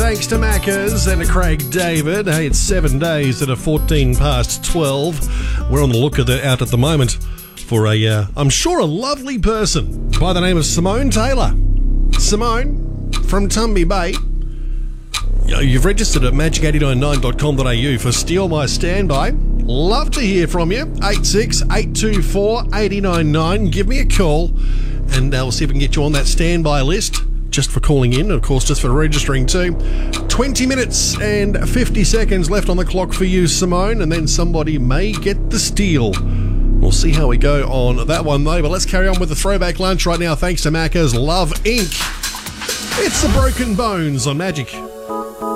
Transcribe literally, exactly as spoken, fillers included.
thanks to Macca's and to Craig David. Hey, it's seven days that are fourteen past twelve. We're on the look at the, out at the moment for a, uh, I'm sure, a lovely person by the name of Simone Taylor. Simone from Tumby Bay. You've registered at magic eight nine nine dot com dot a u for Steal My Standby. Love to hear from you. eight six eight two four eight nine nine. Give me a call and uh, we'll see if we can get you on that standby list. Just for calling in, and of course just for registering too. twenty minutes and fifty seconds left on the clock for you, Simone, and then somebody may get the steal. We'll see how we go on that one though, but let's carry on with the throwback lunch right now thanks to Macca's Love Incorporated. It's the Broken Bones on Magic